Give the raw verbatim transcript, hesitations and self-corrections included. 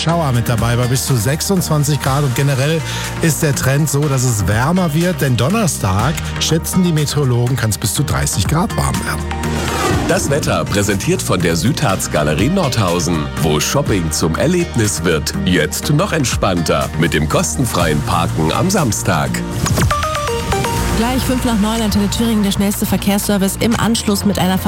Schauer mit dabei bei bis zu sechsundzwanzig Grad. Und generell ist der Trend so, dass es wärmer wird. Denn Donnerstag, schätzen die Meteorologen, kann es bis zu dreißig Grad warm werden. Das Wetter präsentiert von der Südharz Galerie Nordhausen, wo Shopping zum Erlebnis wird. Jetzt noch entspannter mit dem kostenfreien Parken am Samstag. Gleich fünf nach neun, Antenne Thüringen, der schnellste Verkehrsservice im Anschluss mit einer